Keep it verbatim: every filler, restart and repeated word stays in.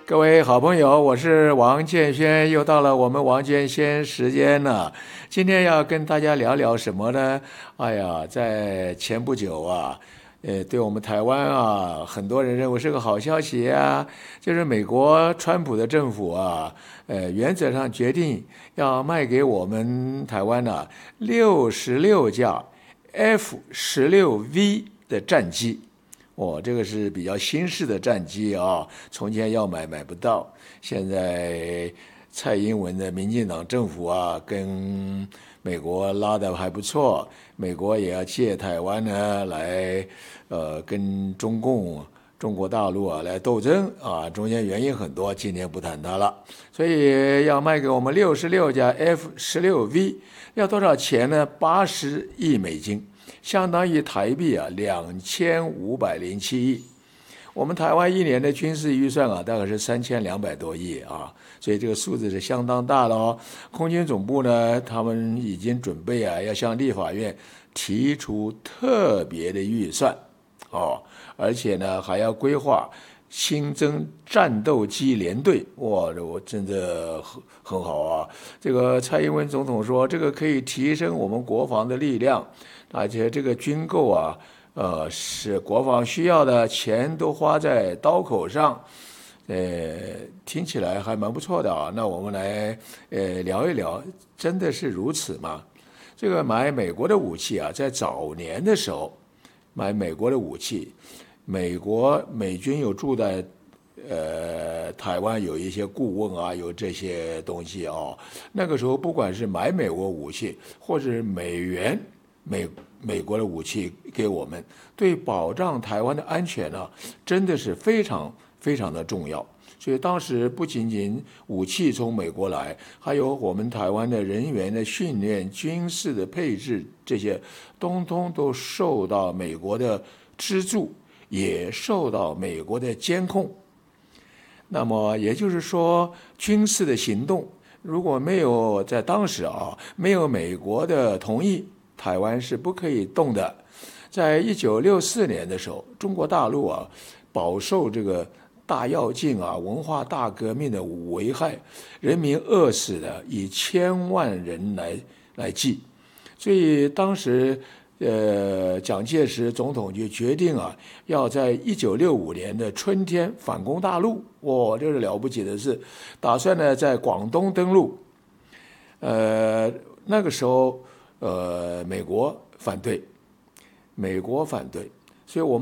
各位好朋友，我是王建轩，又到了我们王建轩时间了。今天要跟大家聊聊什么呢？哎呀，在前不久啊，呃，对我们台湾啊，很多人认为是个好消息啊，就是美国川普的政府啊，呃，原则上决定要卖给我们台湾呢六十六架 F 十六 V 的战机。哦，这个是比较新式的战机啊，从前要买买不到，现在蔡英文的民进党政府啊，跟美国拉得还不错，美国也要借台湾呢来，呃，跟中共、中国大陆啊来斗争啊，中间原因很多，今天不谈它了。所以要卖给我们六十六架 F 十六 V，要多少钱呢？八十亿美金。相当于台币啊两千五百零七亿，我们台湾一年的军事预算啊大概是三千两百多亿啊，所以这个数字是相当大的哦。空军总部呢，他们已经准备啊要向立法院提出特别的预算哦，而且呢还要规划新增战斗机联队，哇，我真的很很好啊！这个蔡英文总统说，这个可以提升我们国防的力量，而且这个军购啊，呃，是国防需要的，钱都花在刀口上，呃，听起来还蛮不错的啊。那我们来呃聊一聊，真的是如此吗？这个买美国的武器啊，在早年的时候买美国的武器。美国美军有住在呃台湾，有一些顾问啊，有这些东西哦。那个时候，不管是买美国武器，或者是美元美美国的武器给我们，对保障台湾的安全呢、啊，真的是非常非常的重要。所以当时不仅仅武器从美国来，还有我们台湾的人员的训练、军事的配置，这些通通都受到美国的资助。也受到美国的监控，那么也就是说，军事的行动如果没有在当时啊没有美国的同意，台湾是不可以动的。在一九六四年的时候，中国大陆啊饱受这个大跃进啊文化大革命的危害，人民饿死的以千万人来来计，所以当时。呃，蒋介石总统就决定啊，要在一九六五年的春天反攻大陆。哇、哦，这是了不起的事！打算呢在广东登陆。呃，那个时候，呃，美国反对，美国反对，所以我们。